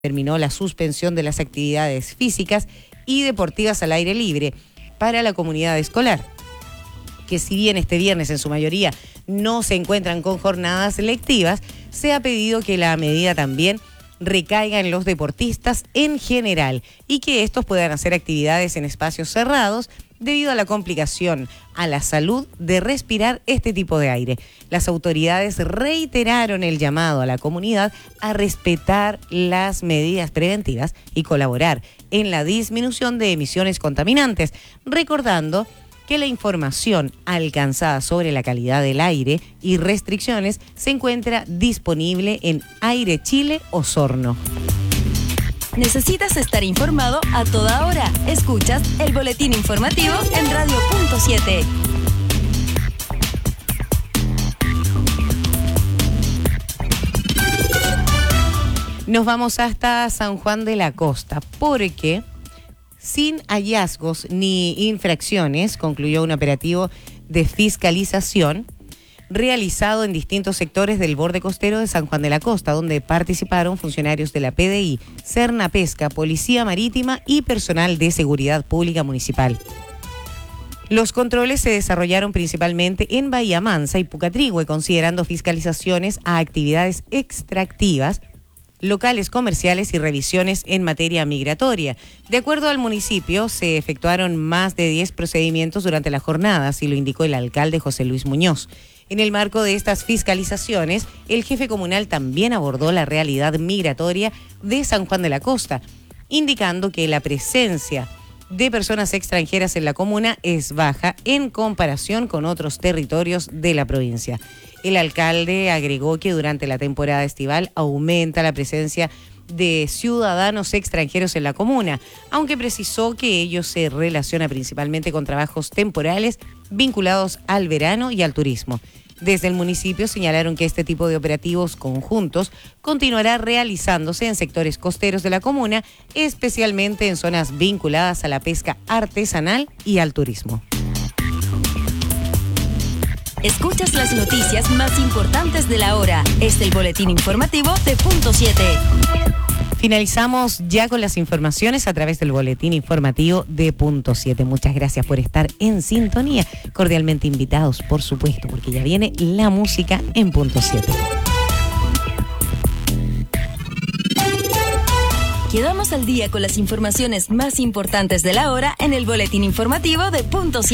terminó la suspensión de las actividades físicas y deportivas al aire libre para la comunidad escolar, que si bien este viernes en su mayoría no se encuentran con jornadas lectivas, se ha pedido que la medida también recaiga en los deportistas en general y que estos puedan hacer actividades en espacios cerrados debido a la complicación a la salud de respirar este tipo de aire. Las autoridades reiteraron el llamado a la comunidad a respetar las medidas preventivas y colaborar en la disminución de emisiones contaminantes, recordando que la información alcanzada sobre la calidad del aire y restricciones se encuentra disponible en Aire Chile Osorno. ¿Necesitas estar informado a toda hora? Escuchas el boletín informativo en Radio Punto 7. Nos vamos hasta San Juan de la Costa porque sin hallazgos ni infracciones concluyó un operativo de fiscalización realizado en distintos sectores del borde costero de San Juan de la Costa, donde participaron funcionarios de la PDI, Serna Pesca, Policía Marítima y personal de Seguridad Pública Municipal. Los controles se desarrollaron principalmente en Bahía Mansa y Pucatrihue, considerando fiscalizaciones a actividades extractivas, locales comerciales y revisiones en materia migratoria. De acuerdo al municipio, se efectuaron más de 10 procedimientos durante la jornada, así lo indicó el alcalde José Luis Muñoz. En el marco de estas fiscalizaciones, el jefe comunal también abordó la realidad migratoria de San Juan de la Costa, indicando que la presencia de personas extranjeras en la comuna es baja en comparación con otros territorios de la provincia. El alcalde agregó que durante la temporada estival aumenta la presencia de ciudadanos extranjeros en la comuna, aunque precisó que ello se relaciona principalmente con trabajos temporales vinculados al verano y al turismo. Desde el municipio señalaron que este tipo de operativos conjuntos continuará realizándose en sectores costeros de la comuna, especialmente en zonas vinculadas a la pesca artesanal y al turismo. Escuchas las noticias más importantes de la hora. Es el boletín informativo de Punto 7. Finalizamos ya con las informaciones a través del boletín informativo de Punto 7. Muchas gracias por estar en sintonía. Cordialmente invitados, por supuesto, porque ya viene la música en Punto 7. Quedamos al día con las informaciones más importantes de la hora en el boletín informativo de Punto 7.